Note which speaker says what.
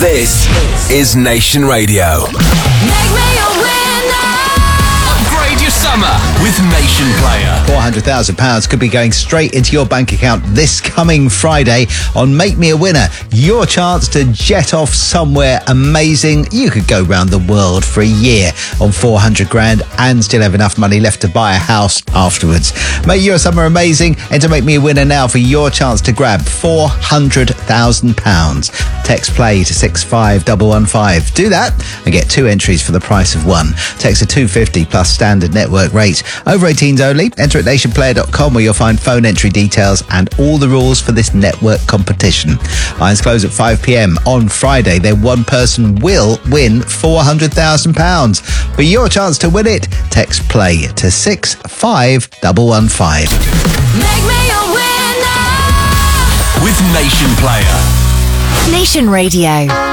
Speaker 1: This is Nation Radio.
Speaker 2: Make me a winner.
Speaker 1: Upgrade your summer with Nation Player.
Speaker 3: £400,000 could be going straight into your bank account this coming Friday on Make Me a Winner. Your chance to jet off somewhere amazing. You could go round the world for a year on 400 grand and still have enough money left to buy a house afterwards. Make your summer amazing. Enter Make Me a Winner now for your chance to grab £400,000. Text play to 65115. Do that and get 2 entries for the price of 1. Text a 250 plus standard network rate. Over 18s only. Enter at nationplayer.com where you'll find phone entry details and all the rules for this network competition. Lines close at 5 p.m. on Friday. Then one person will win £400,000. For your chance to win it, text play to 65115.
Speaker 2: Make me a winner.
Speaker 1: With Nation Player.
Speaker 4: Nation Radio.